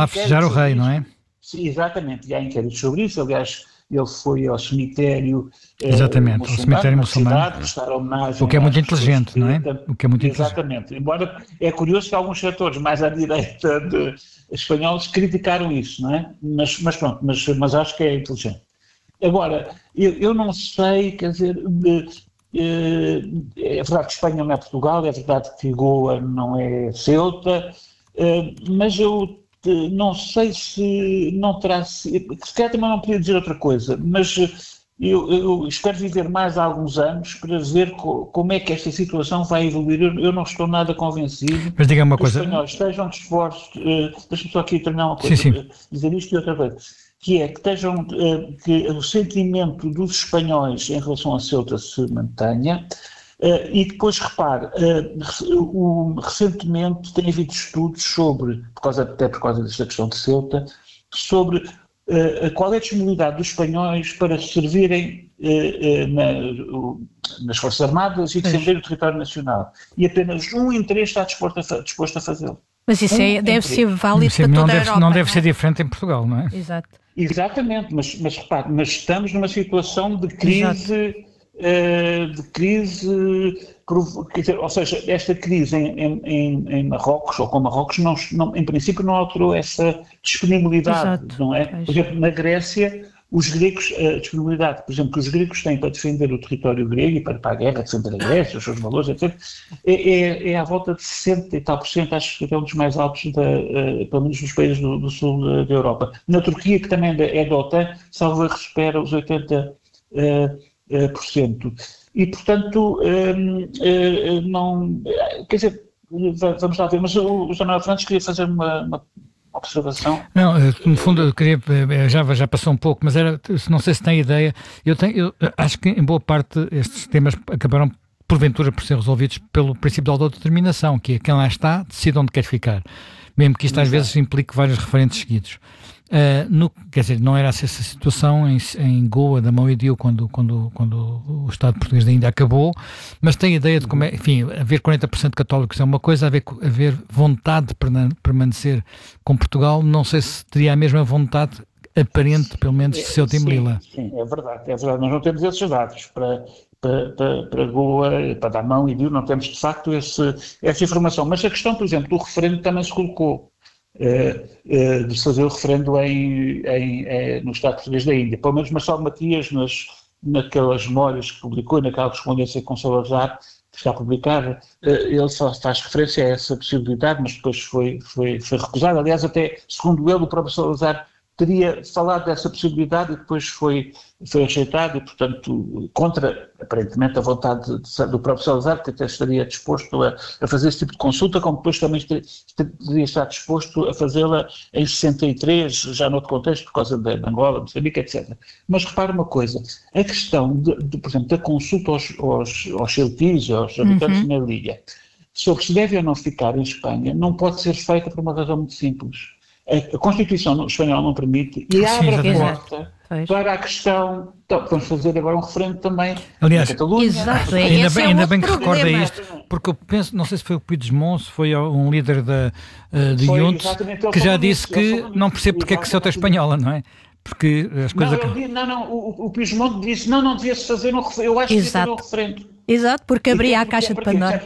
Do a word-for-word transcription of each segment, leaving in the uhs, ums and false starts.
lá a festejar o rei, não é? Sim, exatamente, e há inquéritos sobre isso. Aliás, ele foi ao cemitério Exatamente, uh, muçulmano, ao cemitério muçulmano, cidade, prestar homenagem, o que é muito inteligente, não é? O que é muito exatamente, embora é curioso que alguns setores mais à direita de espanhóis criticaram isso, não é? Mas, mas pronto, mas, mas acho que é inteligente. Agora, eu, eu não sei, quer dizer, de, de, é verdade que Espanha não é Portugal, é verdade que Goa não é Ceuta, mas eu não sei se não terá sido, se calhar também não podia dizer outra coisa, mas eu, eu espero viver mais alguns anos para ver co, como é que esta situação vai evoluir. Eu, eu não estou nada convencido mas diga uma que coisa. os espanhóis estejam dispostos, uh, deixa-me só aqui terminar uma coisa, sim, sim. dizer isto e outra coisa, que é que, estejam, uh, que o sentimento dos espanhóis em relação a Ceuta se mantenha. Uh, e depois, repare, uh, o, recentemente tem havido estudos sobre, por causa, até por causa desta questão de Ceuta, sobre uh, qual é a disponibilidade dos espanhóis para servirem uh, uh, na, uh, nas Forças Armadas e defender o território nacional. E apenas um em três está disposto a, disposto a fazê-lo. Mas isso um é, deve ser válido Sim, para não toda deve, a Europa. Não deve ser diferente em Portugal, não é? Exato. Exatamente, mas, mas repare, mas estamos numa situação de crise... Uh, de crise, quer dizer, ou seja, esta crise em, em, em Marrocos, ou com Marrocos, não, não, em princípio não alterou essa disponibilidade, Exato. não é? Por exemplo, na Grécia, os gregos, a disponibilidade, por exemplo, que os gregos têm para defender o território grego e para, para a guerra, defender a Grécia, os seus valores, etcétera, é, é, é à volta de sessenta e tal por cento, acho que é um dos mais altos, da, uh, pelo menos nos países do, do sul da, da Europa. Na Turquia, que também é da OTAN, salvo erro, espera os oitenta por cento. Uh, Uh, por cento. E, portanto, um, uh, não, quer dizer, vamos lá ver, mas o, o José Fernandes queria fazer uma, uma observação. Não, no fundo, eu queria, já, já passou um pouco, mas era, não sei se tem ideia, eu, tenho, eu acho que em boa parte estes temas acabaram porventura por ser resolvidos pelo princípio da autodeterminação, que é quem lá está, decide onde quer ficar, mesmo que isto às vezes implique vários referentes seguidos. Uh, no, quer dizer, não era essa situação em, em Goa, da Mão e Dio, quando, quando, quando o Estado português ainda acabou, mas tem ideia de como é, enfim, haver quarenta por cento de católicos é uma coisa, haver, haver vontade de permanecer com Portugal, não sei se teria a mesma vontade aparente, pelo menos, de Ceuta e Melilla. Sim, sim, é verdade, é verdade, nós não temos esses dados para, para, para, para Goa, para da Mão e Dio, não temos de facto esse, essa informação, mas a questão, por exemplo, do referendo também se colocou. Uh, uh, de fazer o referendo em, em, em, no Estado português da Índia. Pelo menos Marcelo Matias, nas, naquelas memórias que publicou, naquela correspondência com Salazar, que está publicada, uh, ele só faz referência a essa possibilidade, mas depois foi, foi, foi recusado. Aliás, até, segundo ele, o próprio Salazar teria falado dessa possibilidade e depois foi, foi rejeitado e, portanto, contra, aparentemente, a vontade de, do próprio Salazar, que até estaria disposto a, a fazer esse tipo de consulta, como depois também teria estado disposto a fazê-la em sessenta e três, já noutro contexto, por causa de Angola, Moçambique, etcétera. Mas repare uma coisa, a questão, de, de, por exemplo, da consulta aos, aos, aos ceutis, aos habitantes uhum. na ilha, sobre se deve ou não ficar em Espanha, não pode ser feita por uma razão muito simples. A Constituição espanhola não permite e abre Sim, a porta para a questão, então, vamos fazer agora um referendo também Aliás, na Catalunha. Exato, é, ainda bem, é ainda bem que problema. recorda isto, porque eu penso, não sei se foi o Puigdemont, se foi um líder da, uh, de Junts, que já disse que não percebe porque é que Ceuta é espanhola, não é? Porque as coisas... Não, que... não, não, o, o Puigdemont disse, não, não devia-se fazer um referendo, eu acho Exato. que devia fazer um referendo. Exato, porque abria a caixa porque, de Pandora.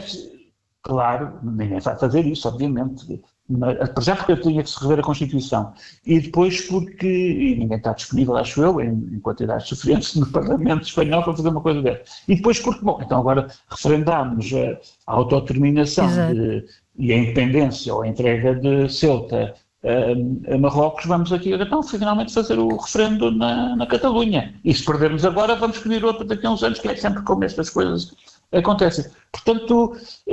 Claro, ninguém vai fazer isso, obviamente. Já porque eu tinha que se rever a Constituição e depois porque e ninguém está disponível, acho eu, em, em quantidades suficientes no Parlamento espanhol para fazer uma coisa dessa. E depois porque, bom, então agora referendámos a, a autodeterminação de, e a independência ou a entrega de Ceuta a, a Marrocos, vamos aqui então finalmente fazer o referendo na, na Catalunha. E se perdermos agora, vamos pedir outro daqui a uns anos, que é sempre como estas coisas acontecem. Portanto,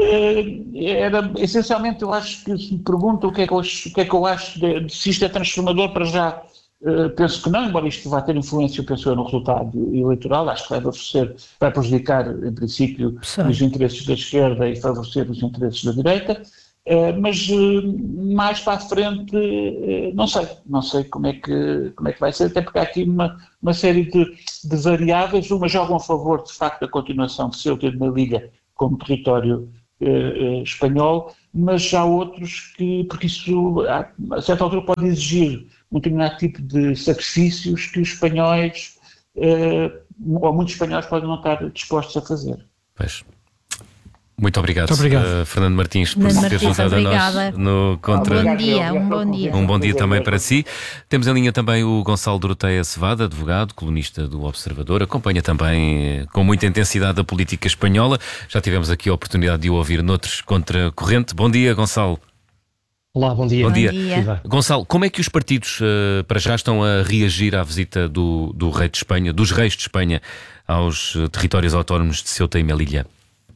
era, essencialmente eu acho que se me perguntam o que é que eu acho, o que é que eu acho de, se isto é transformador para já, penso que não, embora isto vá ter influência, eu penso eu, no resultado eleitoral, acho que vai favorecer, vai prejudicar, em princípio, Sim. os interesses da esquerda e favorecer os interesses da direita, mas mais para a frente não sei, não sei como é que, como é que vai ser, até porque há aqui uma, uma série de, de variáveis, umas jogam a favor de facto da continuação de Ceuta e de Melilla como território eh, espanhol, mas há outros que, porque isso a certa altura pode exigir um determinado tipo de sacrifícios que os espanhóis, eh, ou muitos espanhóis podem não estar dispostos a fazer. Pois. Muito obrigado, Muito obrigado. Uh, Fernando Martins, por Fernando se ter Martins, juntado a nós obrigada. no Contra. Bom dia, um bom dia. Um bom dia também para si. Temos em linha também o Gonçalo Doroteia Cevada, advogado, colunista do Observador. Acompanha também eh, com muita intensidade a política espanhola. Já tivemos aqui a oportunidade de o ouvir noutros Contracorrente. Bom dia, Gonçalo. Olá, bom dia. Bom dia. Bom dia. Gonçalo, como é que os partidos uh, para já estão a reagir à visita do, do rei de Espanha, dos reis de Espanha, aos uh, territórios autónomos de Ceuta e Melilla?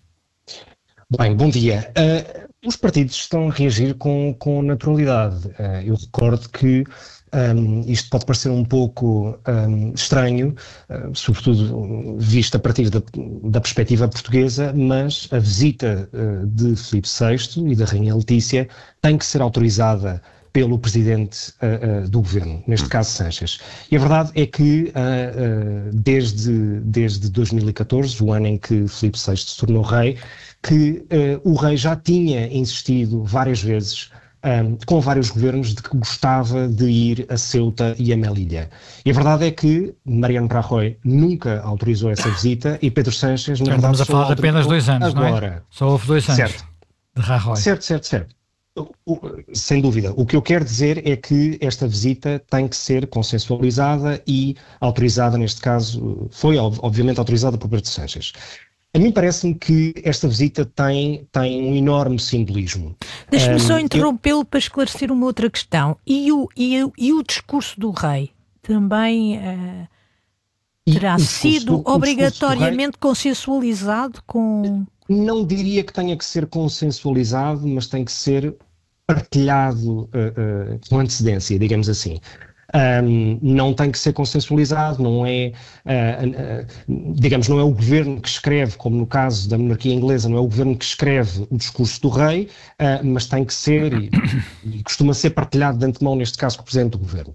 Bem, bom dia. Uh, os partidos estão a reagir com, com naturalidade. Uh, eu recordo que um, isto pode parecer um pouco um, estranho, uh, sobretudo visto a partir da, da perspectiva portuguesa, mas a visita uh, de Filipe sexto e da Rainha Letícia tem que ser autorizada pelo presidente uh, uh, do governo, neste caso Sánchez. E a verdade é que uh, uh, desde, desde dois mil e catorze, o ano em que Filipe sexto se tornou rei, que uh, o rei já tinha insistido várias vezes um, com vários governos de que gostava de ir a Ceuta e a Melilla. E a verdade é que Mariano Rajoy nunca autorizou essa visita e Pedro Sánchez, na Já verdade, estamos a só falar de apenas dois anos, agora. não é? Só houve dois anos Certo. de Rajoy. Certo, certo, certo. O, o, sem dúvida. O que eu quero dizer é que esta visita tem que ser consensualizada e autorizada, neste caso, foi obviamente autorizada por Pedro Sánchez. A mim parece-me que esta visita tem, tem um enorme simbolismo. Deixe-me Um, só eu- interrompê-lo para esclarecer uma outra questão. E o, e o, e o discurso do rei também eh, e terá o discurso sido do- o discurso do rei- obrigatoriamente consensualizado com... Não diria que tenha que ser consensualizado, mas tem que ser partilhado uh, uh, com antecedência, digamos assim. Um, não tem que ser consensualizado, não é, uh, uh, digamos, não é o governo que escreve, como no caso da monarquia inglesa, não é o governo que escreve o discurso do rei, uh, mas tem que ser, e, e costuma ser partilhado de antemão, neste caso, com o presidente do governo.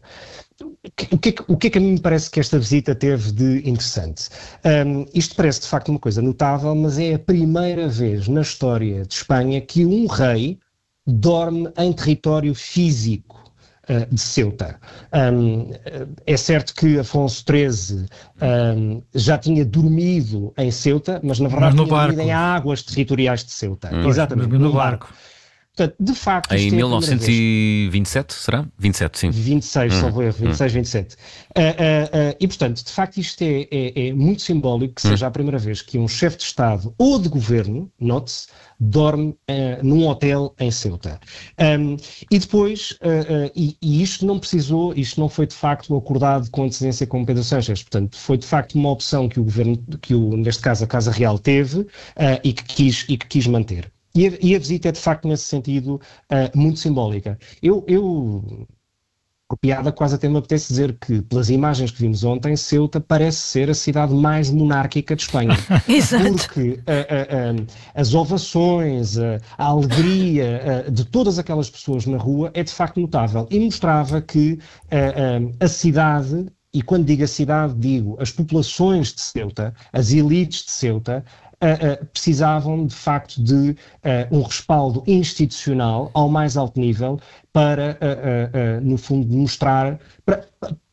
O que, é que, o que é que a mim me parece que esta visita teve de interessante? Um, isto parece de facto uma coisa notável, mas é a primeira vez na história de Espanha que um rei dorme em território físico uh, de Ceuta. Um, é certo que Afonso treze um, já tinha dormido em Ceuta, mas na verdade Mas no tinha dormido barco. em águas territoriais de Ceuta. Hum. Exatamente, Mas no no barco. barco. Portanto, de facto, Em isto é a primeira novecentos vez. e vinte e sete, será? vinte e sete, sim. vinte e seis, Hum, salvo erro, vinte e seis, vinte e sete. Uh, uh, uh, e, portanto, de facto, isto é, é, é muito simbólico que Hum. seja a primeira vez que um chefe de Estado ou de governo, note-se, dorme uh, num hotel em Ceuta. Um, e depois, uh, uh, e, e isto não precisou, isto não foi de facto acordado com antecedência com Pedro Sánchez, portanto, foi de facto uma opção que o governo, que o, neste caso a Casa Real teve uh, e, que quis, e que quis manter. E a, e a visita é, de facto, nesse sentido, uh, muito simbólica. Eu, eu, por piada, quase até me apetece dizer que, pelas imagens que vimos ontem, Ceuta parece ser a cidade mais monárquica de Espanha. Exato. Porque uh, uh, uh, as ovações, uh, a alegria uh, de todas aquelas pessoas na rua é, de facto, notável. E mostrava que uh, uh, a cidade... E quando digo a cidade, digo as populações de Ceuta, as elites de Ceuta, uh, uh, precisavam de facto de uh, um respaldo institucional ao mais alto nível para, uh, uh, uh, no fundo, mostrar, para,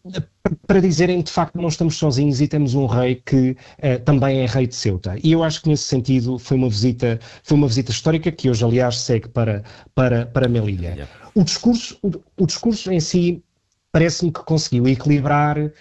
para dizerem de facto não estamos sozinhos e temos um rei que uh, também é rei de Ceuta. E eu acho que nesse sentido foi uma visita, foi uma visita histórica que hoje, aliás, segue para, para, para Melilla. Yeah. O discurso, o, o discurso em si parece-me que conseguiu equilibrar, uh,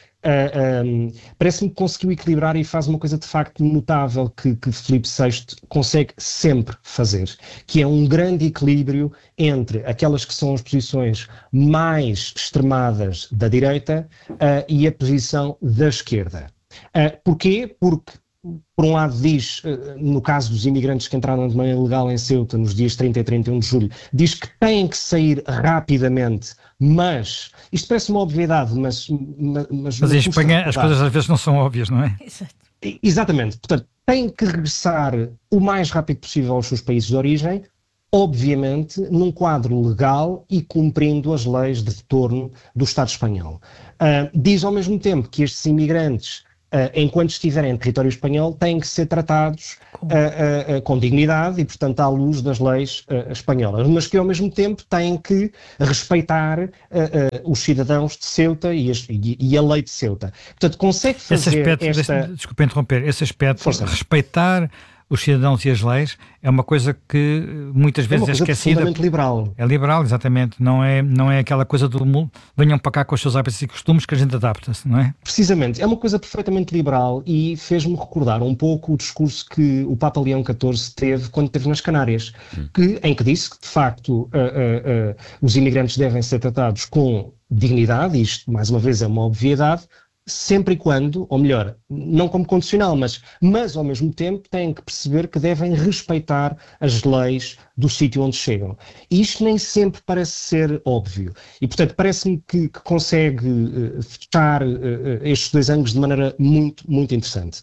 um, parece-me que conseguiu equilibrar e faz uma coisa de facto notável que, que Filipe sexto consegue sempre fazer, que é um grande equilíbrio entre aquelas que são as posições mais extremadas da direita uh, e a posição da esquerda. Uh, porquê? Porque por um lado diz, no caso dos imigrantes que entraram de maneira ilegal em Ceuta nos dias trinta e trinta e um de julho, diz que têm que sair rapidamente, mas, isto parece uma obviedade, mas... Mas, Mas em Espanha as coisas às vezes não são óbvias, não é? Exato. Exatamente, portanto, têm que regressar o mais rápido possível aos seus países de origem, obviamente num quadro legal e cumprindo as leis de retorno do Estado espanhol. Uh, diz ao mesmo tempo que estes imigrantes uh, enquanto estiverem em território espanhol, têm que ser tratados uh, uh, uh, com dignidade e, portanto, à luz das leis uh, espanholas, mas que, ao mesmo tempo, têm que respeitar uh, uh, os cidadãos de Ceuta e, as, e, e a lei de Ceuta. Portanto, consegue fazer esse aspecto, esta... Desculpe interromper, esse aspecto, Força. respeitar os cidadãos e as leis é uma coisa que muitas vezes é, é esquecida. Profundamente liberal. É liberal, exatamente. Não é, não é aquela coisa do venham para cá com os seus hábitos e costumes que a gente adapta-se, não é? Precisamente. É uma coisa perfeitamente liberal e fez-me recordar um pouco o discurso que o Papa Leão catorze teve quando esteve nas Canárias, que, em que disse que, de facto, uh, uh, uh, os imigrantes devem ser tratados com dignidade, e isto, mais uma vez, é uma obviedade, sempre e quando, ou melhor, não como condicional, mas, mas ao mesmo tempo têm que perceber que devem respeitar as leis do sítio onde chegam. E isto nem sempre parece ser óbvio. E, portanto, parece-me que, que consegue uh, fechar uh, estes dois ângulos de maneira muito, muito interessante.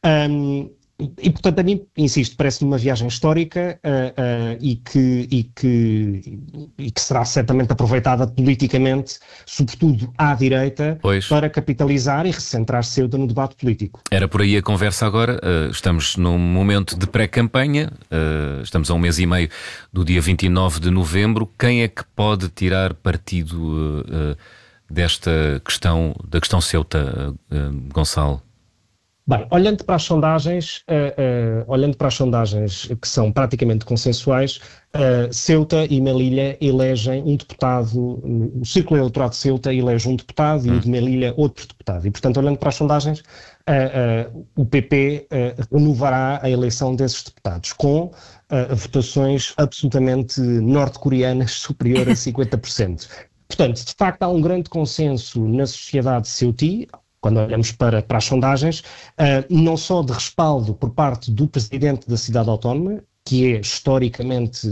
Um, E, portanto, a mim, insisto, parece-me uma viagem histórica uh, uh, e, que, e, que, e que será certamente aproveitada politicamente, sobretudo à direita, pois. Para capitalizar e recentrar Ceuta no debate político. Era por aí a conversa agora. Uh, estamos num momento de pré-campanha, uh, estamos a um mês e meio do dia vinte e nove de novembro. Quem é que pode tirar partido uh, uh, desta questão, da questão Ceuta, uh, Gonçalo? Bem, olhando para as sondagens, uh, uh, olhando para as sondagens que são praticamente consensuais, uh, Ceuta e Melilla elegem um deputado, o Círculo Eleitoral de Ceuta elege um deputado hum. e o de Melilla outro deputado. E, portanto, olhando para as sondagens, uh, uh, o P P uh, renovará a eleição desses deputados com uh, votações absolutamente norte-coreanas superior a cinquenta por cento. Portanto, de facto, há um grande consenso na sociedade ceutí, quando olhamos para, para as sondagens, uh, não só de respaldo por parte do presidente da cidade autónoma, que é historicamente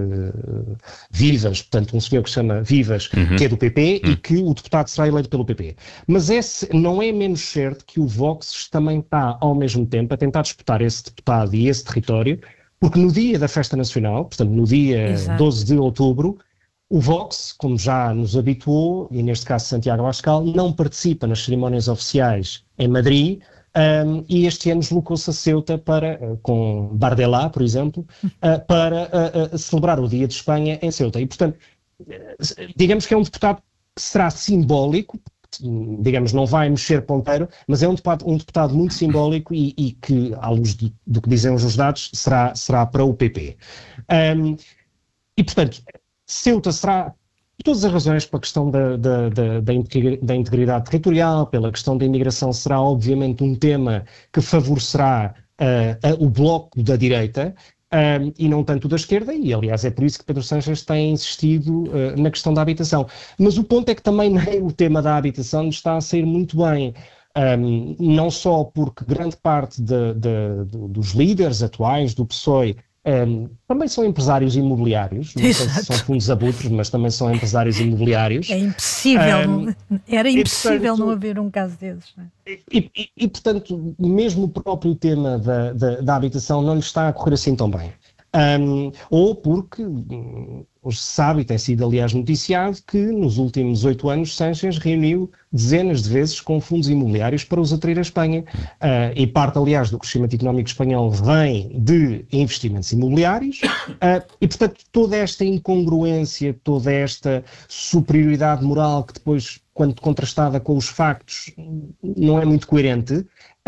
uh, Vivas, portanto um senhor que se chama Vivas, uhum. que é do P P, uhum. e que o deputado será eleito pelo P P. Mas esse, não é menos certo que o Vox também está, ao mesmo tempo, a tentar disputar esse deputado e esse território, porque no dia da festa nacional, portanto no dia Exato. doze de outubro, o Vox, como já nos habituou, e neste caso Santiago Abascal, não participa nas cerimónias oficiais em Madrid, um, e este ano deslocou-se a Ceuta para, uh, com Bardellá, por exemplo, uh, para uh, uh, celebrar o Dia de Espanha em Ceuta. E, portanto, digamos que é um deputado que será simbólico, digamos, não vai mexer ponteiro, mas é um deputado, um deputado muito simbólico e, e que, à luz do, do que dizem os dados, será, será para o P P. Um, e, portanto, Ceuta será, por todas as razões, pela questão da, da, da, da integridade territorial, pela questão da imigração, será obviamente um tema que favorecerá uh, uh, o bloco da direita uh, e não tanto da esquerda, e aliás é por isso que Pedro Sánchez tem insistido uh, na questão da habitação. Mas o ponto é que também nem o tema da habitação está a sair muito bem. Um, não só porque grande parte de, de, de, dos líderes atuais do P SOE Um, também são empresários imobiliários, não sei se são fundos abutres, mas também são empresários imobiliários. É impossível, um, era impossível e, portanto, não haver um caso desses. Não é? e, e, e, portanto, mesmo o próprio tema da, da, da habitação não lhe está a correr assim tão bem. Um, ou porque, hoje se sabe, e tem sido aliás noticiado, que nos últimos oito anos Sánchez reuniu dezenas de vezes com fundos imobiliários para os atrair à Espanha. Uh, e parte, aliás, do crescimento económico espanhol vem de investimentos imobiliários. Uh, e, portanto, toda esta incongruência, toda esta superioridade moral que depois, quando contrastada com os factos, não é muito coerente,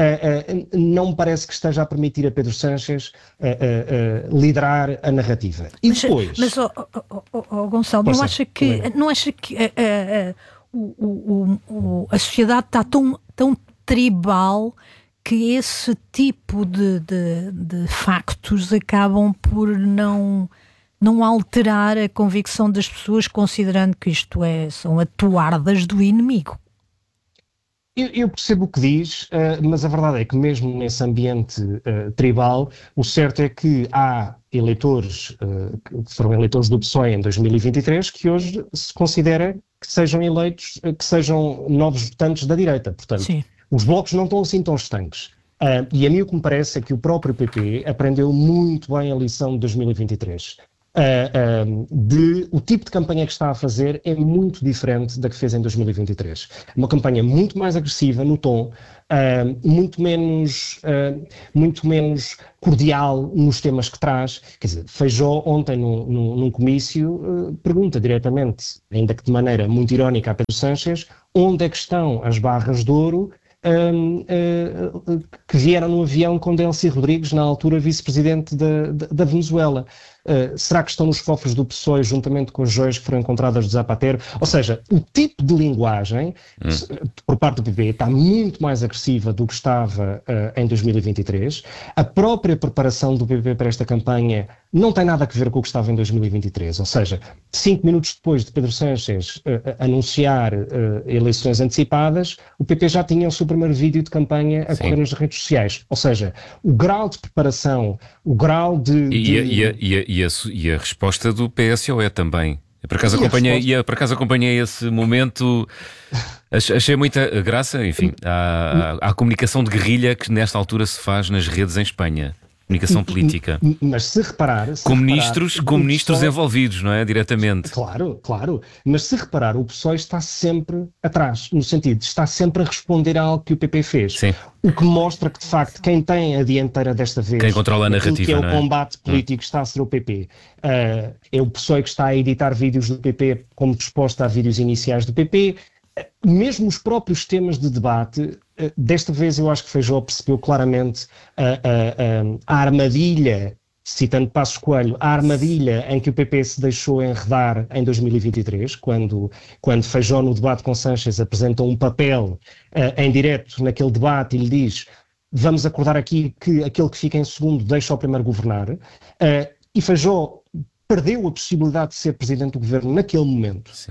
Uh, uh, não me parece que esteja a permitir a Pedro Sánchez uh, uh, uh, liderar a narrativa. E mas, depois... Mas, oh, oh, oh, oh, Gonçalo, não acha que, não acha que uh, uh, uh, o, o, a sociedade está tão, tão tribal que esse tipo de, de, de factos acabam por não... não alterar a convicção das pessoas, considerando que isto é, são atuardas do inimigo? Eu, eu percebo o que diz, uh, mas a verdade é que mesmo nesse ambiente uh, tribal, o certo é que há eleitores, uh, que foram eleitores do P SOE em dois mil e vinte e três, que hoje se considera que sejam eleitos, uh, que sejam novos votantes da direita. Portanto, Sim. os blocos não estão assim tão estanques. Uh, e a mim o que me parece é que o próprio P P aprendeu muito bem a lição de dois mil e vinte e três. uh, uh, de o tipo de campanha que está a fazer é muito diferente da que fez em dois mil e vinte e três. Uma campanha muito mais agressiva no tom, uh, muito menos, uh, muito menos cordial nos temas que traz. Quer dizer, Feijóo ontem num, num, num comício uh, pergunta diretamente, ainda que de maneira muito irónica, a Pedro Sánchez, onde é que estão as barras de ouro Um, uh, que vieram no avião com Delcy Rodrigues, na altura vice-presidente da, da, da Venezuela. Uh, será que estão nos cofres do P SOE juntamente com as joias que foram encontradas de Zapatero? Ou seja, o tipo de linguagem hum. por parte do P P está muito mais agressiva do que estava uh, em dois mil e vinte e três. A própria preparação do P P para esta campanha não tem nada a ver com o que estava em dois mil e vinte e três. Ou seja, cinco minutos depois de Pedro Sánchez uh, anunciar uh, eleições antecipadas, o P P já tinha o seu primeiro vídeo de campanha a Sim. correr nas redes sociais. Ou seja, o grau de preparação, o grau de... E, de... A, e, a, e, a, e, a, e a resposta do P S O E também. Eu por acaso acompanhei, resposta... por acaso acompanhei esse momento, achei muita graça, enfim, à, à, à comunicação de guerrilha que nesta altura se faz nas redes em Espanha. Comunicação política. Mas se reparar... Se com reparar, ministros, com ministros P SOE... envolvidos, não é? Diretamente. Claro, claro. Mas se reparar, o P SOE está sempre atrás, no sentido de está sempre a responder a algo que o P P fez. Sim. O que mostra que, de facto, quem tem a dianteira desta vez... Quem controla a narrativa, que é o não é? combate político hum. está a ser o P P. Uh, é o P SOE que está a editar vídeos do P P como resposta a vídeos iniciais do P P. Mesmo os próprios temas de debate, desta vez eu acho que Feijóo percebeu claramente a, a, a, a armadilha, citando Passos Coelho, a armadilha em que o P P se deixou enredar em dois mil e vinte e três, quando, quando Feijóo no debate com Sánchez apresentou um papel uh, em direto naquele debate e lhe diz: vamos acordar aqui que aquele que fica em segundo deixa o primeiro governar, uh, e Feijóo perdeu a possibilidade de ser presidente do governo naquele momento. Sim.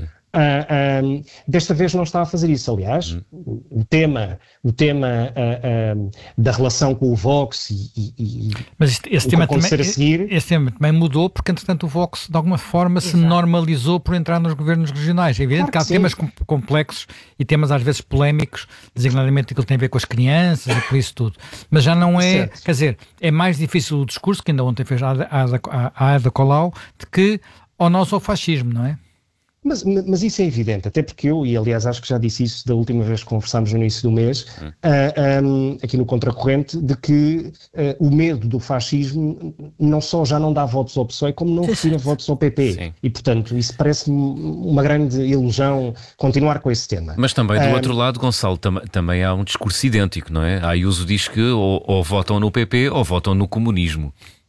Uh, um, desta vez não está a fazer isso. Aliás, hum. o, o tema, o tema uh, uh, da relação com o Vox e, e, e Mas este, esse, o tema que também, a seguir... esse tema também mudou porque, entretanto, o Vox de alguma forma Exato. se normalizou por entrar nos governos regionais. É evidente claro que, que há sim. temas complexos e temas às vezes polémicos, designadamente aquilo que tem a ver com as crianças e por isso tudo. Mas já não é, certo. quer dizer, é mais difícil o discurso, que ainda ontem fez a Ada, a Ada Colau, de que ou nós ou fascismo, não é? Mas, mas isso é evidente, até porque eu, e aliás acho que já disse isso da última vez que conversámos no início do mês, hum. uh, um, aqui no Contracorrente, de que uh, o medo do fascismo não só já não dá votos ao P SOE, como não retira votos ao P P. Sim. E, portanto, isso parece-me uma grande ilusão continuar com esse tema. Mas também, do uh, outro lado, Gonçalo, tam também há um discurso idêntico, não é? A Ayuso diz que ou, ou votam no P P ou votam no comunismo.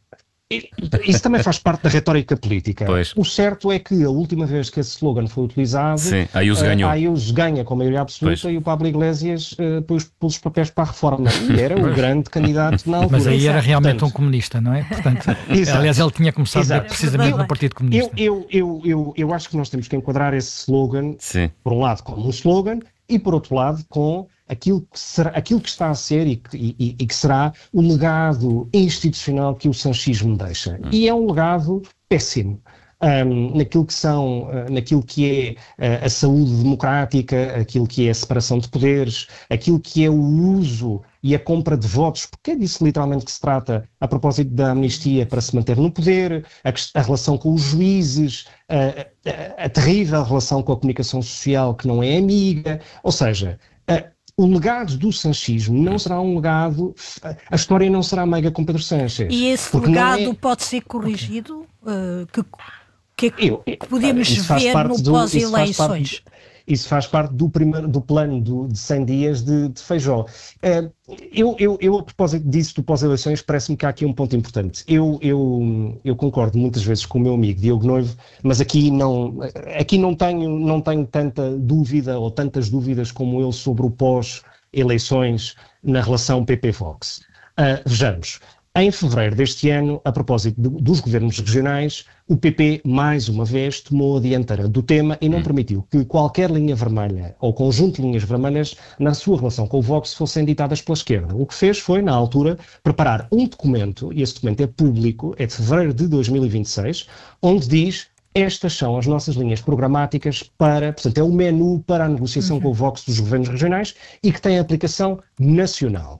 Isso também faz parte da retórica política. Pois. O certo é que a última vez que esse slogan foi utilizado, Sim, a Ayuso ganhou. A Ayuso ganha com a maioria absoluta pois. e o Pablo Iglesias uh, pôs, pôs os papéis para a reforma. E era o grande candidato na altura. Mas aí era realmente Portanto, um comunista, não é? Portanto, aliás, ele tinha começado Exato. precisamente eu, no Partido Comunista. Eu, eu, eu, eu, eu acho que nós temos que enquadrar esse slogan, Sim. por um lado, como um slogan, e por outro lado, com aquilo que, será, aquilo que está a ser e que, e, e que será o legado institucional que o sanchismo deixa. Hum. E é um legado péssimo. Um, naquilo que são, uh, naquilo que é uh, a saúde democrática, aquilo que é a separação de poderes, aquilo que é o uso e a compra de votos, porque é disso literalmente que se trata a propósito da amnistia para se manter no poder, a, a relação com os juízes, a, a, a terrível relação com a comunicação social que não é amiga, ou seja, a, o legado do sanchismo não será um legado, a história não será meiga com Pedro Sánchez. E esse legado é... pode ser corrigido? Uh, que que, eu, que podemos ver no pós-eleições? Isso faz parte do, primeiro, do plano do, de cem dias de, de Feijóo. Uh, eu, eu, eu, a propósito disso, do pós-eleições, parece-me que há aqui um ponto importante. Eu, eu, eu concordo muitas vezes com o meu amigo Diogo Noivo, mas aqui não, aqui não tenho, não tenho tanta dúvida ou tantas dúvidas como ele sobre o pós-eleições na relação P P-Vox. Uh, vejamos. Em fevereiro deste ano, a propósito de, dos governos regionais, o P P, mais uma vez, tomou a dianteira do tema e não permitiu que qualquer linha vermelha ou conjunto de linhas vermelhas na sua relação com o Vox fossem ditadas pela esquerda. O que fez foi, na altura, preparar um documento, e esse documento é público, é de fevereiro de dois mil e vinte e seis, onde diz: estas são as nossas linhas programáticas para, portanto, é o menu para a negociação uhum. com o Vox dos governos regionais e que tem aplicação nacional.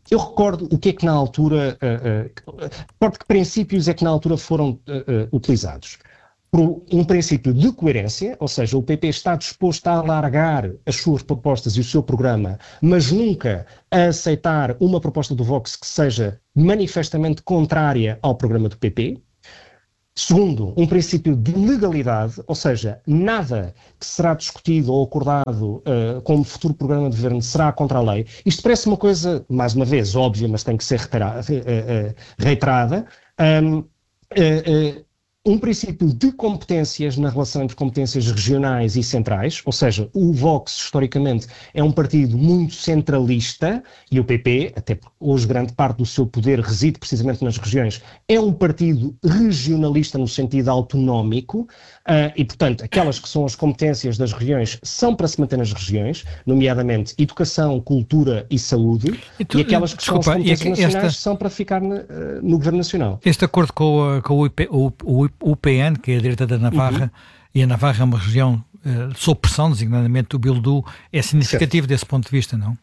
eu recordo o que é que na altura, uh, uh, recordo que princípios é que na altura foram uh, uh, utilizados. Por um princípio de coerência, ou seja, o P P está disposto a alargar as suas propostas e o seu programa, mas nunca a aceitar uma proposta do Vox que seja manifestamente contrária ao programa do P P. Segundo, um princípio de legalidade, ou seja, nada que será discutido ou acordado uh, como futuro programa de governo será contra a lei. Isto parece uma coisa, mais uma vez, óbvia, mas tem que ser reiterada. Uh, uh, reiterada. Um, uh, uh, Um princípio de competências na relação entre competências regionais e centrais, ou seja, o Vox, historicamente, é um partido muito centralista e o P P, até porque hoje grande parte do seu poder reside precisamente nas regiões, é um partido regionalista no sentido autonómico uh, e, portanto, aquelas que são as competências das regiões são para se manter nas regiões, nomeadamente educação, cultura e saúde, e, tu, e aquelas que desculpa, são as competências nacionais esta, são para ficar na, uh, no Governo Nacional. Este acordo com, com o, I P, o, o O P N, que é a direita da Navarra, uhum. e a Navarra é uma região uh, sob pressão, designadamente o Bildu, é significativo certo. Desse ponto de vista, não?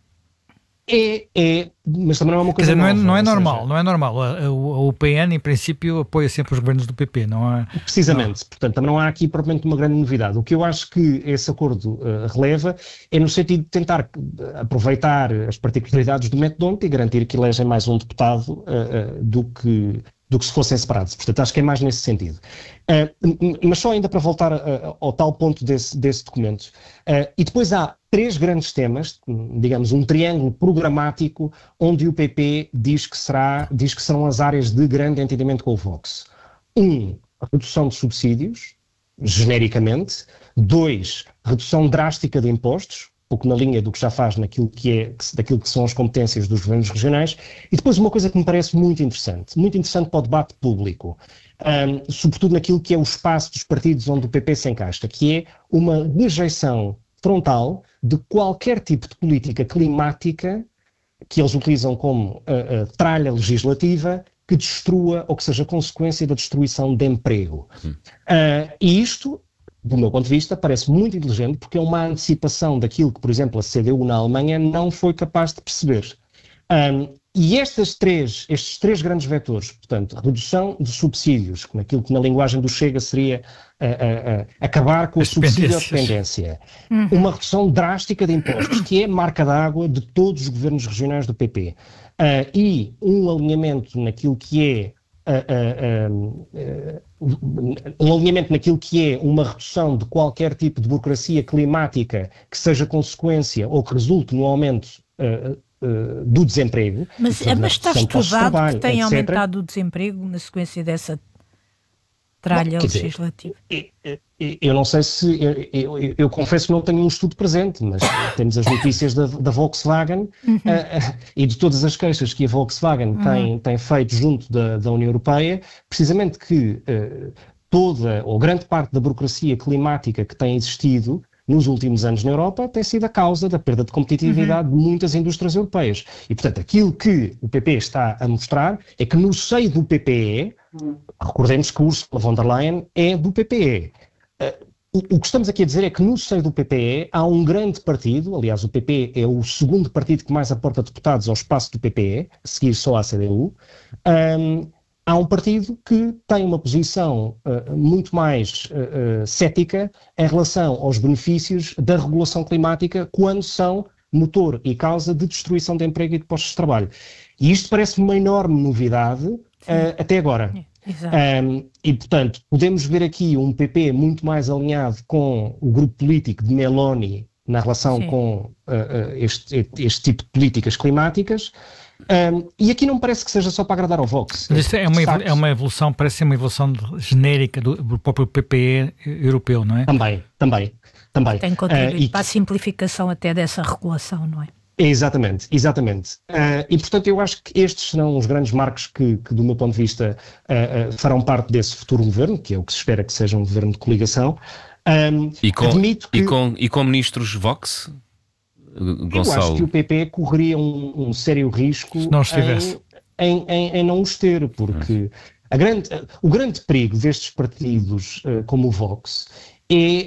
É, é, mas também não é uma coisa Quer dizer, nova. Não é, não é normal, seja, não é normal. A, a, a U P N, em princípio, apoia sempre os governos do P P, não há... Precisamente, não. Portanto, também não há aqui propriamente uma grande novidade. O que eu acho que esse acordo uh, releva é no sentido de tentar aproveitar as particularidades do método e garantir que elegem mais um deputado uh, uh, do que... do que se fossem separados. Portanto, acho que é mais nesse sentido. Uh, mas só ainda para voltar uh, ao tal ponto desse, desse documento. Uh, e depois há três grandes temas, digamos, um triângulo programático, onde o P P diz que, será, diz que serão as áreas de grande entendimento com o Vox. Um, a redução de subsídios, genericamente. Dois, redução drástica de impostos, pouco na linha do que já faz naquilo que é, daquilo que são as competências dos governos regionais, e depois uma coisa que me parece muito interessante, muito interessante para o debate público, um, sobretudo naquilo que é o espaço dos partidos onde o P P se encaixa, que é uma rejeição frontal de qualquer tipo de política climática que eles utilizam como uh, uh, tralha legislativa que destrua ou que seja consequência da destruição de emprego. Hum. Uh, e isto, do meu ponto de vista, parece muito inteligente porque é uma antecipação daquilo que, por exemplo, a C D U na Alemanha não foi capaz de perceber. Um, e estas três, estes três grandes vetores, portanto, redução de subsídios, naquilo que na linguagem do Chega seria uh, uh, uh, acabar com o subsídio à dependência, uhum. uma redução drástica de impostos, que é marca d'água de todos os governos regionais do P P, uh, e um alinhamento naquilo que é Uh, uh, uh, uh, um alinhamento naquilo que é uma redução de qualquer tipo de burocracia climática que seja consequência ou que resulte no aumento uh, uh, do desemprego. Mas, portanto, mas está estudado trabalho, que tem etcétera aumentado o desemprego na sequência dessa tralha Bom, legislativa? Dizer, eu, eu, eu não sei se... Eu, eu, eu, eu confesso que não tenho um estudo presente, mas temos as notícias da, da Volkswagen uhum. uh, uh, e de todas as queixas que a Volkswagen uhum. tem, tem feito junto da, da União Europeia, precisamente que uh, toda ou grande parte da burocracia climática que tem existido nos últimos anos na Europa tem sido a causa da perda de competitividade uhum. de muitas indústrias europeias. E, portanto, aquilo que o P P está a mostrar é que no seio do P P E, uhum. recordemos que Ursula von der Leyen é do P P E. Uh, o, o que estamos aqui a dizer é que no seio do P P E há um grande partido, aliás, o P P é o segundo partido que mais aporta deputados ao espaço do P P E, a seguir só à C D U, um, há um partido que tem uma posição uh, muito mais uh, uh, cética em relação aos benefícios da regulação climática quando são motor e causa de destruição de emprego e de postos de trabalho. E isto parece uma enorme novidade uh, até agora. É, um, e, portanto, podemos ver aqui um P P muito mais alinhado com o grupo político de Meloni na relação Sim. com uh, uh, este, este tipo de políticas climáticas. Um, e aqui não parece que seja só para agradar ao Vox. Mas isto é uma, é uma evolução, parece ser uma evolução genérica do, do próprio P P E europeu, não é? Também, também, também. Tem contribuído uh, e, para a simplificação até dessa regulação, não é? Exatamente, exatamente. Uh, e, portanto, eu acho que estes serão os grandes marcos que, que do meu ponto de vista, uh, uh, farão parte desse futuro governo, que é o que se espera que seja um governo de coligação. Um, e, com, admito que... e, com, e com ministros Vox? Gonçalo. Eu acho que o P P correria um, um sério risco Se não estivesse. Em, em, em, em não os ter, porque a grande, o grande perigo destes partidos uh, como o Vox é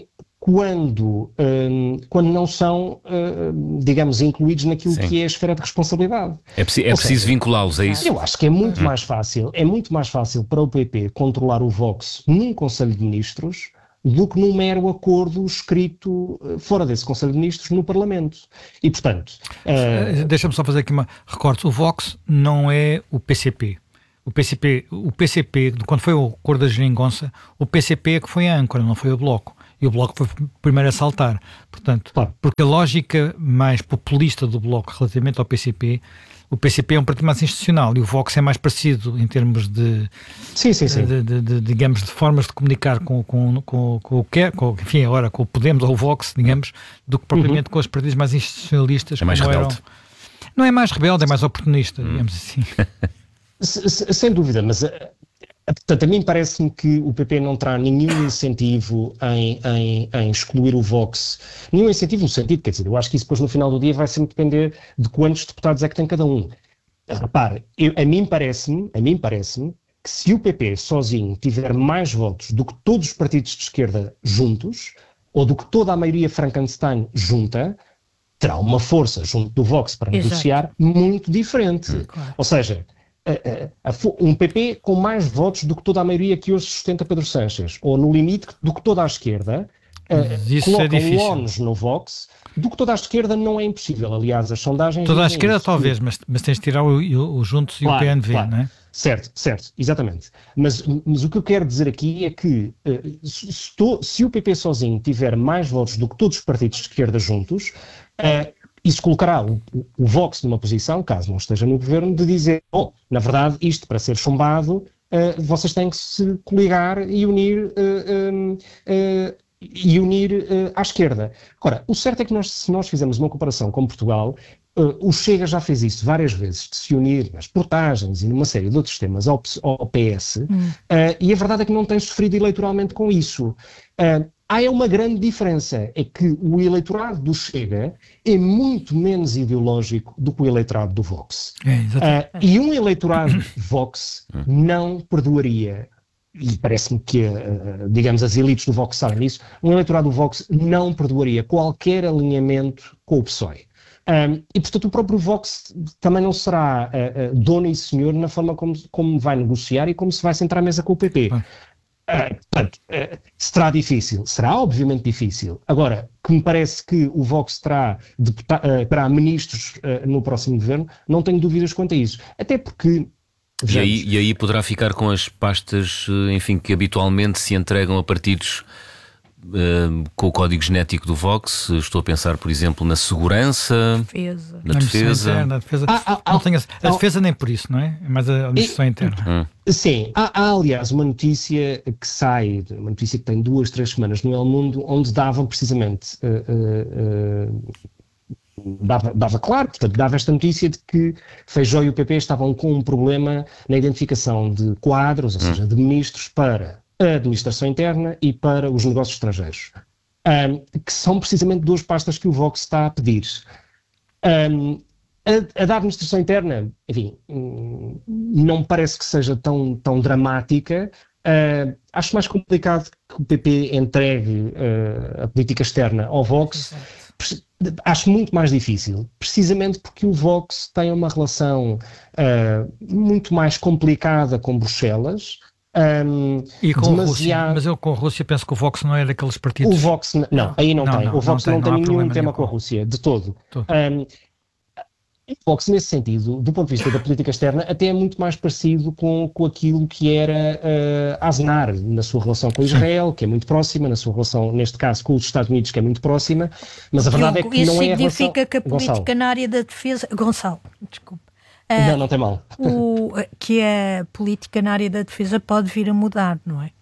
quando, um, quando não são, uh, digamos, incluídos naquilo Sim. que é a esfera de responsabilidade. É, preci- é preciso vinculá-los, é isso? Eu acho que é muito hum. mais fácil, é muito mais fácil para o P P controlar o Vox num Conselho de Ministros do que num mero acordo escrito fora desse Conselho de Ministros no Parlamento. E, portanto... Uh... Deixa-me só fazer aqui uma recorte. O Vox não é o P C P. O P C P, o P C P, quando foi o acordo da Geringonça, o P C P é que foi a âncora, não foi o Bloco. E o Bloco foi o primeiro a saltar. Portanto, claro. Porque a lógica mais populista do Bloco relativamente ao P C P, o P C P é um partido mais institucional e o Vox é mais parecido em termos de, sim, sim, sim. de, de, de, digamos, de formas de comunicar com, com, com, com o que com, enfim, agora com o Podemos ou o Vox, digamos, do que propriamente uhum. com os partidos mais institucionalistas. É mais rebelde. Eram. Não é mais rebelde, é mais oportunista, uhum. digamos assim. Sem dúvida, mas portanto, a mim parece-me que o P P não terá nenhum incentivo em, em, em excluir o Vox, nenhum incentivo no sentido, quer dizer, eu acho que isso depois no final do dia vai sempre depender de quantos deputados é que tem cada um. Repare, eu, a mim parece-me, a mim parece-me que se o P P sozinho tiver mais votos do que todos os partidos de esquerda juntos, ou do que toda a maioria Frankenstein junta, terá uma força junto do Vox para Exato. negociar muito diferente. Claro. Ou seja, a, a, a, um P P com mais votos do que toda a maioria que hoje sustenta Pedro Sánchez, ou no limite do que toda a esquerda, uh, coloca um ónus no Vox, do que toda a esquerda não é impossível. Aliás, as sondagens... Toda a esquerda isso. talvez, mas, mas tens de tirar o, o, o Juntos e claro, o P N V, claro. não é? Certo, certo, exatamente. Mas, mas o que eu quero dizer aqui é que uh, se, se, to, se o P P sozinho tiver mais votos do que todos os partidos de esquerda juntos, uh, isso colocará o, o Vox numa posição, caso não esteja no governo, de dizer, bom, na verdade, isto para ser chumbado, uh, vocês têm que se coligar e unir, uh, um, uh, e unir uh, à esquerda. Ora, o certo é que nós, se nós fizermos uma comparação com Portugal, uh, o Chega já fez isso várias vezes, de se unir nas portagens e numa série de outros temas ao, ao P S, hum. uh, e a verdade é que não tem sofrido eleitoralmente com isso. Uh, Há uma grande diferença, é que o eleitorado do Chega é muito menos ideológico do que o eleitorado do Vox. É, uh, e um eleitorado Vox não perdoaria, e parece-me que, uh, digamos, as elites do Vox sabem disso, um eleitorado do Vox não perdoaria qualquer alinhamento com o P S O E. Um, e, portanto, o próprio Vox também não será uh, uh, dono e senhor na forma como, como vai negociar e como se vai sentar à mesa com o P P. Ah. Uh, portanto, uh, será difícil, será obviamente difícil. Agora, que me parece que o Vox terá, deputa- uh, terá ministros uh, no próximo governo, não tenho dúvidas quanto a isso. Até porque... E aí, e aí poderá ficar com as pastas, enfim, que habitualmente se entregam a partidos uh, com o código genético do Vox. Estou a pensar, por exemplo, na segurança, defesa. na defesa. Interna, a defesa, ah, ah, não tenho, a, a defesa nem por isso, não é? É mais a administração interna. Hum. Sim, há, há aliás uma notícia que sai, uma notícia que tem duas, três semanas no El Mundo, onde davam precisamente, uh, uh, uh, dava, dava claro, portanto, dava esta notícia de que Feijóo e o P P estavam com um problema na identificação de quadros, ou seja, hum. de ministros para a administração interna e para os negócios estrangeiros, um, que são precisamente duas pastas que o Vox está a pedir. Um, A, a da administração interna, enfim, não me parece que seja tão, tão dramática. Uh, acho mais complicado que o P P entregue uh, a política externa ao Vox. Exato. Acho muito mais difícil, precisamente porque o Vox tem uma relação uh, muito mais complicada com Bruxelas. Um, e com demasiado... a Rússia, mas eu com a Rússia penso que o Vox não é daqueles partidos... O Vox, não, não aí não, não tem. Não, o Vox não tem, não tem não nenhum tema com a Rússia, de todo. todo. Um, O Vox, nesse sentido, do ponto de vista da política externa, até é muito mais parecido com, com aquilo que era uh, Aznar na sua relação com Israel, que é muito próxima, na sua relação, neste caso, com os Estados Unidos, que é muito próxima, mas a verdade eu, é que não é a relação... Isso significa que a política Gonçalo. na área da defesa... Gonçalo, desculpe. Uh, não, não tem mal. O, que a política na área da defesa pode vir a mudar, não é?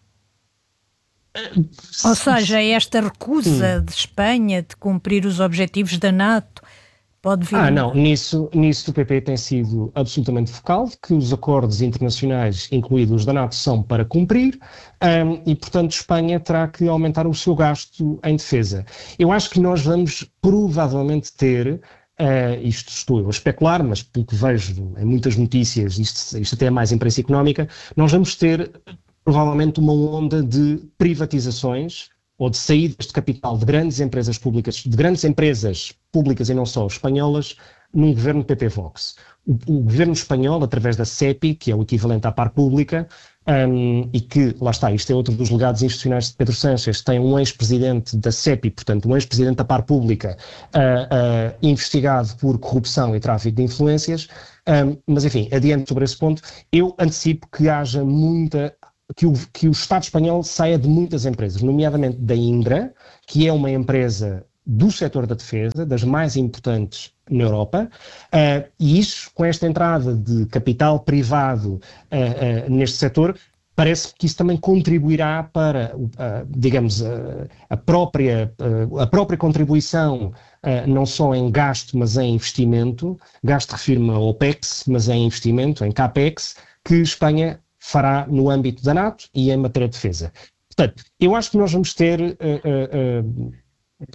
Uh, Ou seja, esta recusa hum. de Espanha de cumprir os objetivos da NATO... Pode vir. Ah, não, nisso, nisso o P P tem sido absolutamente focal, que os acordos internacionais, incluídos os da NATO, são para cumprir, um, e, portanto, Espanha terá que aumentar o seu gasto em defesa. Eu acho que nós vamos provavelmente ter, uh, isto estou eu a especular, mas pelo que vejo em muitas notícias, isto, isto até é mais imprensa económica, nós vamos ter provavelmente uma onda de privatizações, ou de saídas de capital de grandes empresas públicas, de grandes empresas públicas e não só espanholas, num governo P P Vox. O, o governo espanhol, através da SEPI, que é o equivalente à par pública, um, e que, lá está, isto é outro dos legados institucionais de Pedro Sánchez, tem um ex-presidente da SEPI, portanto, um ex-presidente da par pública, uh, uh, investigado por corrupção e tráfico de influências. Um, mas, enfim, adiante sobre esse ponto, eu antecipo que haja muita... Que o, que o Estado espanhol saia de muitas empresas, nomeadamente da Indra, que é uma empresa do setor da defesa, das mais importantes na Europa, uh, e isso, com esta entrada de capital privado uh, uh, neste setor, parece que isso também contribuirá para, uh, digamos, uh, a, própria, uh, a própria contribuição, uh, não só em gasto, mas em investimento, gasto refiro-me a OPEX, mas em investimento, em CAPEX, que Espanha fará no âmbito da NATO e em matéria de defesa. Portanto, eu acho que nós vamos ter uh, uh, uh,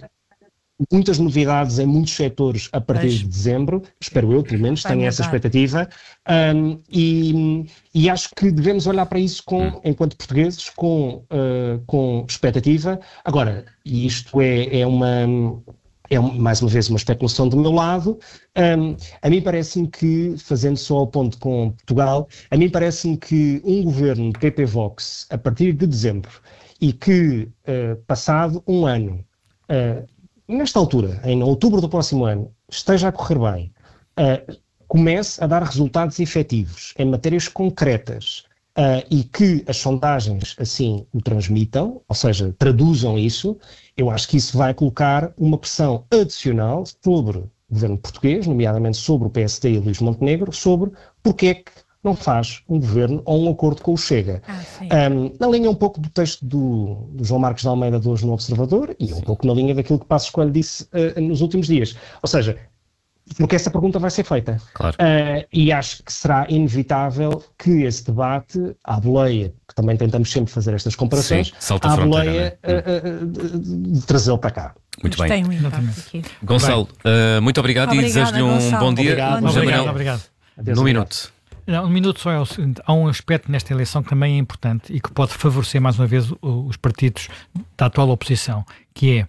muitas novidades em muitos setores a partir de dezembro, espero eu, pelo menos, tenho essa expectativa, um, e, e acho que devemos olhar para isso com, enquanto portugueses, com, uh, com expectativa. Agora, e isto é, é uma... É, mais uma vez, uma especulação do meu lado. Um, a mim parece-me que, fazendo só o ponto com Portugal, a mim parece-me que um governo P P Vox, a partir de dezembro, e que, uh, passado um ano, uh, nesta altura, em outubro do próximo ano, esteja a correr bem, uh, comece a dar resultados efetivos em matérias concretas, Uh, e que as sondagens assim o transmitam, ou seja, traduzam isso, eu acho que isso vai colocar uma pressão adicional sobre o governo português, nomeadamente sobre o P S D e Luís Montenegro, sobre porque é que não faz um governo ou um acordo com o Chega. Ah, um, na linha um pouco do texto do, do João Marcos de Almeida de hoje no Observador, e um pouco na linha daquilo que Passos Coelho disse uh, nos últimos dias. Ou seja, porque essa pergunta vai ser feita. Claro. Uh, e acho que será inevitável que esse debate, à boleia, que também tentamos sempre fazer estas comparações, Sim, à boleia, né? uh, uh, uh, trazê-lo para cá. Muito bem. Um Gonçalo, uh, muito obrigado Obrigada, e desejo-lhe um Gonçalo. bom dia. Obrigado, bom dia. obrigado. obrigado. No minuto. Não, um minuto só é o seguinte, há um aspecto nesta eleição que também é importante e que pode favorecer mais uma vez os partidos da atual oposição, que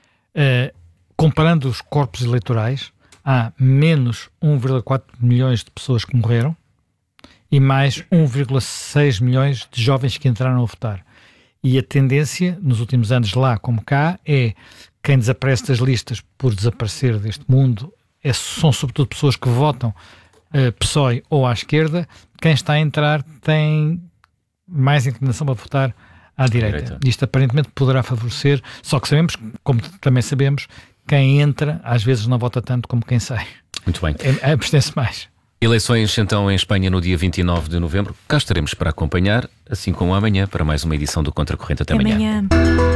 é, uh, comparando os corpos eleitorais, há menos um vírgula quatro milhões de pessoas que morreram e mais um vírgula seis milhões de jovens que entraram a votar. E a tendência, nos últimos anos lá como cá, é quem desaparece das listas por desaparecer deste mundo é, são sobretudo pessoas que votam uh, P S O E ou à esquerda. Quem está a entrar tem mais inclinação para votar à direita. direita. Isto aparentemente poderá favorecer, só que sabemos, como também sabemos, quem entra, às vezes não vota tanto como quem sai. Muito bem. É, abstém-se mais. Eleições, então, em Espanha no dia vinte e nove de novembro. Cá estaremos para acompanhar, assim como amanhã, para mais uma edição do Contracorrente. Até, Até amanhã. amanhã.